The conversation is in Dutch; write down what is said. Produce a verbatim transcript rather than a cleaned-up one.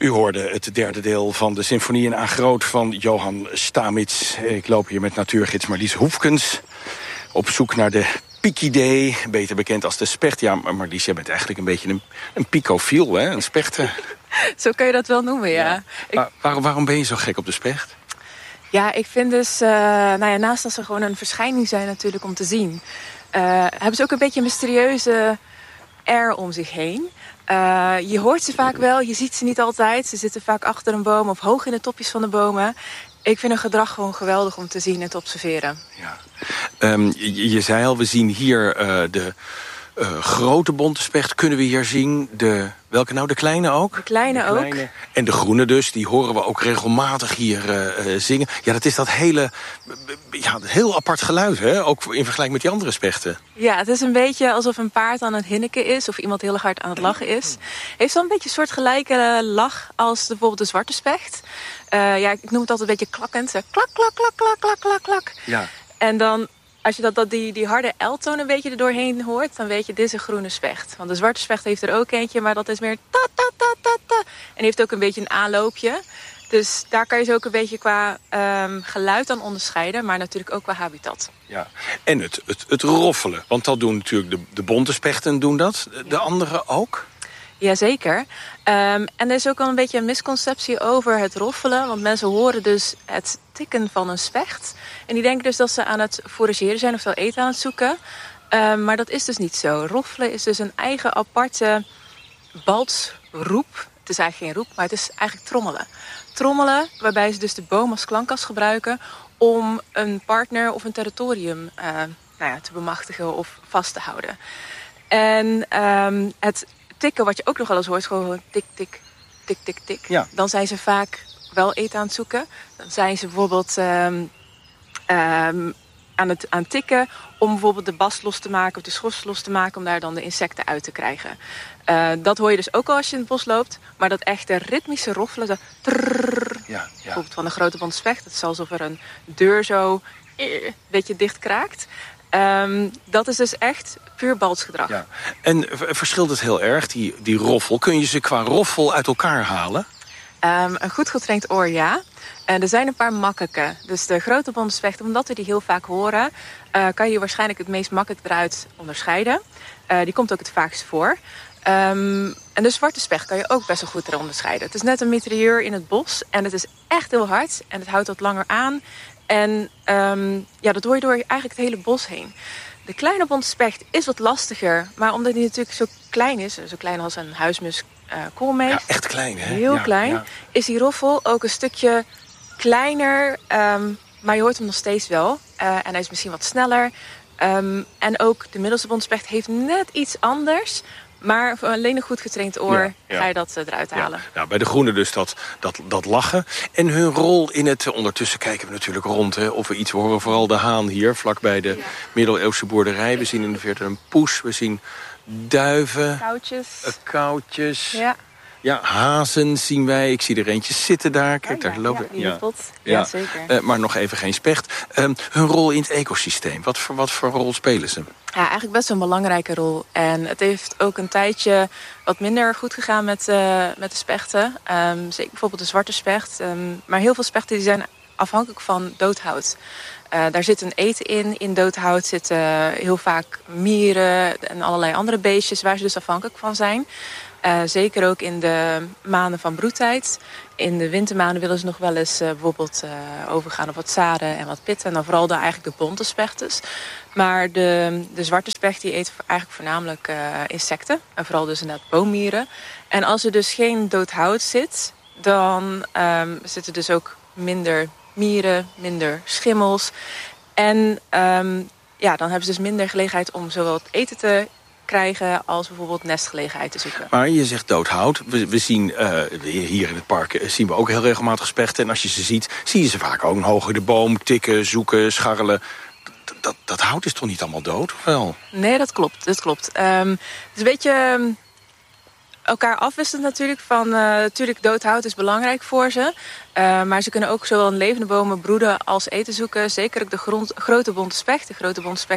U hoorde het derde deel van de Symfonie in A groot van Johan Stamitz. Ik loop hier met natuurgids Marlies Hoefkens op zoek naar de Piekidee, beter bekend als de specht. Ja, Marlies, jij bent eigenlijk een beetje een, een picofiel, hè? Een specht. Zo kun je dat wel noemen, ja. ja. Ik... Maar waarom, waarom ben je zo gek op de specht? Ja, ik vind dus, uh, nou ja, naast dat ze gewoon een verschijning zijn natuurlijk om te zien, uh, hebben ze ook een beetje een mysterieuze air om zich heen. Uh, je hoort ze vaak wel, je ziet ze niet altijd. Ze zitten vaak achter een boom of hoog in de topjes van de bomen. Ik vind hun gedrag gewoon geweldig om te zien en te observeren. Ja. Um, je, je zei al, we zien hier uh, de uh, grote bonte specht. Kunnen we hier zien de... Welke nou? De kleine ook? De kleine, de kleine. ook. En de groene dus, die horen we ook regelmatig hier uh, zingen. Ja, dat is dat hele, ja, heel apart geluid, hè? Ook in vergelijking met die andere spechten. Ja, het is een beetje alsof een paard aan het hinniken is of iemand heel hard aan het lachen is. Heeft wel een beetje een soort gelijke lach als bijvoorbeeld de zwarte specht. Uh, ja, ik noem het altijd een beetje klakkend. Klak, klak, klak, klak, klak, klak, klak. Ja. En dan... Als je dat, dat die, die harde L-toon een beetje er doorheen hoort, dan weet je, dit is een groene specht. Want de zwarte specht heeft er ook eentje, maar dat is meer ta ta ta ta ta. En heeft ook een beetje een aanloopje. Dus daar kan je ze ook een beetje qua um, geluid aan onderscheiden, maar natuurlijk ook qua habitat. Ja. En het, het, het roffelen, want dat doen natuurlijk de, de bonte spechten doen dat. De ja. anderen ook? Jazeker. Um, en er is ook al een beetje een misconceptie over het roffelen. Want mensen horen dus het tikken van een specht. En die denken dus dat ze aan het forageren zijn, oftewel eten aan het zoeken. Um, maar dat is dus niet zo. Roffelen is dus een eigen aparte baltsroep. Het is eigenlijk geen roep, maar het is eigenlijk trommelen. Trommelen, waarbij ze dus de boom als klankkas gebruiken om een partner of een territorium uh, nou ja, te bemachtigen of vast te houden. En um, het tikken, wat je ook nog wel eens hoort, gewoon tik, tik, tik, tik, tik. Ja. Dan zijn ze vaak wel eten aan het zoeken. Dan zijn ze bijvoorbeeld um, um, aan het aan tikken om bijvoorbeeld de bast los te maken of de schors los te maken om daar dan de insecten uit te krijgen. Uh, dat hoor je dus ook al als je in het bos loopt. Maar dat echte ritmische roffelen, dat trrrr, ja, ja. bijvoorbeeld van de grote bonte specht, het is alsof er een deur zo een beetje dicht kraakt. Um, dat is dus echt puur baltsgedrag. Ja. En verschilt het heel erg, die, die roffel? Kun je ze qua roffel uit elkaar halen? Um, een goed getraind oor, ja. En er zijn een paar makkelijke. Dus de grote bonte specht, omdat we die heel vaak horen, Uh, kan je waarschijnlijk het meest makkelijk eruit onderscheiden. Uh, die komt ook het vaakst voor. Um, en de zwarte specht kan je ook best wel goed eruit onderscheiden. Het is net een mitrailleur in het bos. En het is echt heel hard. En het houdt wat langer aan. En um, ja, dat hoor je door eigenlijk het hele bos heen. De kleine bonte specht is wat lastiger. Maar omdat die natuurlijk zo klein is, zo klein als een huismus uh, koolmees. Ja, echt klein, hè? Heel ja, klein. Ja. Is die roffel ook een stukje kleiner. Um, maar je hoort hem nog steeds wel. Uh, en hij is misschien wat sneller. Um, en ook de middelste bonte specht heeft net iets anders. Maar voor alleen een goed getraind oor ja, ja. ga je dat uh, eruit halen. Ja. Nou, bij de groene dus dat, dat, dat lachen. En hun rol in het... Ondertussen kijken we natuurlijk rond, hè, of we iets horen. Vooral de haan hier, vlakbij de ja. middeleeuwse boerderij. We zien in de verte een poes. We zien duiven. Koutjes. Uh, koutjes. Ja. Ja, hazen zien wij. Ik zie er eentje zitten daar. Kijk, oh, ja, daar lopen. Ja, ja. ja. ja zeker. Uh, maar nog even geen specht. Uh, hun rol in het ecosysteem. Wat voor, wat voor rol spelen ze? Ja, eigenlijk best een belangrijke rol. En het heeft ook een tijdje wat minder goed gegaan met, uh, met de spechten. Um, zeker bijvoorbeeld de zwarte specht. Um, maar heel veel spechten die zijn afhankelijk van doodhout. Uh, daar zit een eten in. In doodhout zitten heel vaak mieren en allerlei andere beestjes waar ze dus afhankelijk van zijn. Uh, zeker ook in de maanden van broedtijd. In de wintermaanden willen ze nog wel eens uh, bijvoorbeeld uh, overgaan op wat zaden en wat pitten. En dan vooral dan eigenlijk de bonte spechters. Maar de, de zwarte specht die eet eigenlijk voornamelijk uh, insecten. En vooral dus inderdaad boommieren. En als er dus geen dood hout zit, dan um, zitten dus ook minder mieren, minder schimmels. En um, ja, dan hebben ze dus minder gelegenheid om zowel het eten te krijgen als bijvoorbeeld nestgelegenheid te zoeken. Maar je zegt doodhout. We, we zien uh, hier in het park zien we ook heel regelmatig spechten. En als je ze ziet, zie je ze vaak ook hoog in de boom tikken, zoeken, scharrelen. Dat, dat, dat hout is toch niet allemaal dood, of wel? Nee, dat klopt. Dat klopt. Um, het is een beetje um, elkaar afwisselend natuurlijk. Van, uh, natuurlijk, dood hout is belangrijk voor ze. Uh, maar ze kunnen ook zowel in levende bomen broeden als eten zoeken. Zeker ook de grond, grote bonte specht. De grote bonte specht